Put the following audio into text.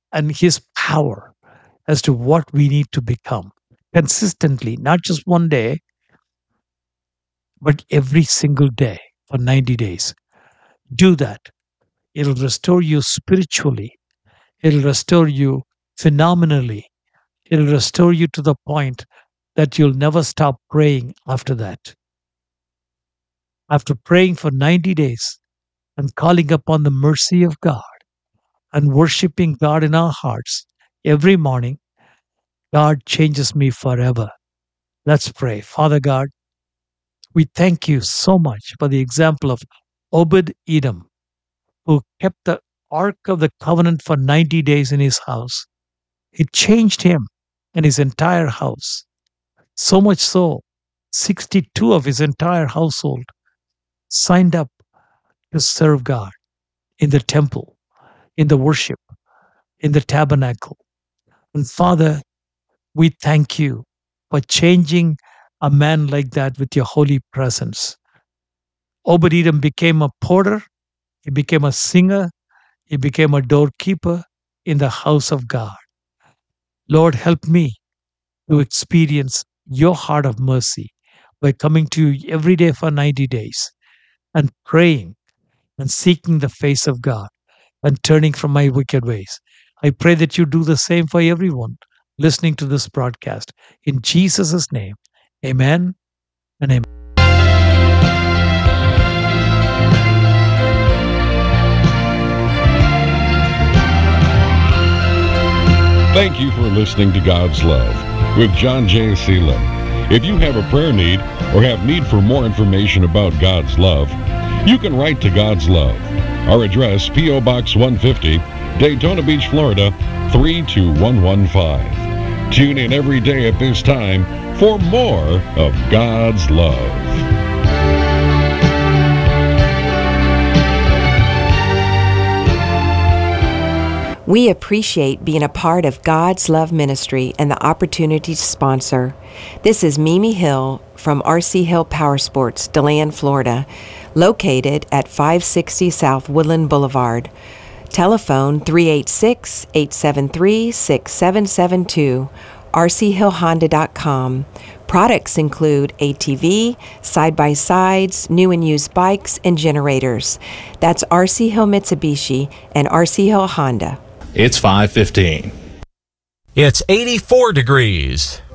and His power as to what we need to become consistently, not just one day, but every single day for 90 days. Do that. It'll restore you spiritually, it'll restore you phenomenally, it'll restore you to the point that you'll never stop praying after that. After praying for 90 days and calling upon the mercy of God and worshiping God in our hearts every morning, God changes me forever. Let's pray. Father God, we thank you so much for the example of Obed Edom, who kept the Ark of the Covenant for 90 days in his house. It changed him and his entire house. So much so, 62 of his entire household signed up to serve God in the temple, in the worship, in the tabernacle. And Father, we thank you for changing a man like that with your holy presence. Obed Edom became a porter, he became a singer, he became a doorkeeper in the house of God. Lord, help me to experience your heart of mercy by coming to you every day for 90 days and praying and seeking the face of God and turning from my wicked ways. I pray that you do the same for everyone listening to this broadcast. In Jesus' name, amen and amen. Thank you for listening to God's Love with John J. Seelan. If you have a prayer need or have need for more information about God's love, you can write to God's Love. Our address, P.O. Box 150, Daytona Beach, Florida, 32115. Tune in every day at this time for more of God's love. We appreciate being a part of God's Love Ministry and the opportunity to sponsor. This is Mimi Hill from RC Hill Power Sports, DeLand, Florida, located at 560 South Woodland Boulevard. Telephone 386-873-6772, rchillhonda.com. Products include ATV, side-by-sides, new and used bikes, and generators. That's RC Hill Mitsubishi and RC Hill Honda. It's 5:15. It's 84 degrees.